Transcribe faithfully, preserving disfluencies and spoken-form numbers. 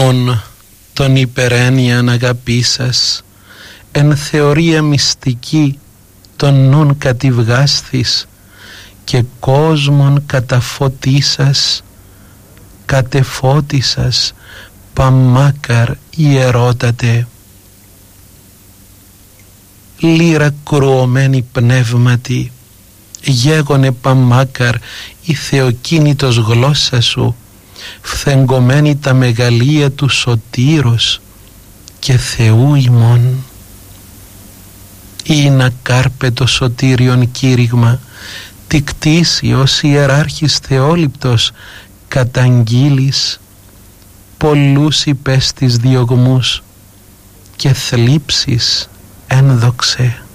ημών τον υπερένιαν αγαπήσας, εν θεωρία μυστική τον νουν κατηβγάσθης, και κόσμον καταφωτίσας, κατεφώτισας, παμάκαρ ιερότατε. Λύρα κρουωμένη πνεύματι, γέγονε παμάκαρ η θεοκίνητος γλώσσα σου, φθεγκωμένη τα μεγαλεία του σωτήρος και Θεού ημών. Ή να κάρπε το σωτήριον κήρυγμα, τι κτίσει ως ιεράρχης Θεόληπτος καταγγείλεις, πολλούς υπέστης διωγμούς και θλίψεις ένδοξε.